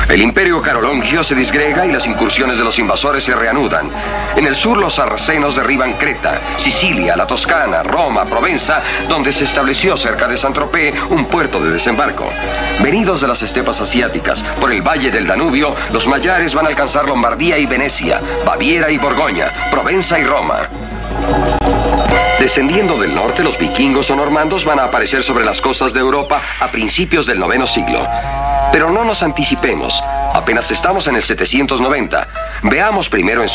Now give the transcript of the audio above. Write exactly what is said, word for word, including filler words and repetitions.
El imperio carolongio se disgrega y las incursiones de los invasores se reanudan. En el sur los sarracenos derriban Creta, Sicilia, la Toscana, Roma, Provenza, donde se estableció cerca de Saint-Tropez un puerto de desembarco. Venidos de las estepas asiáticas, por el valle del Danubio, los magiares van a alcanzar Lombardía y Venecia, Baviera y Borgoña, Provenza y Roma. Descendiendo del norte, los vikingos o normandos van a aparecer sobre las costas de Europa a principios del noveno siglo. Pero no nos anticipemos. Apenas estamos en el setecientos noventa. Veamos primero en su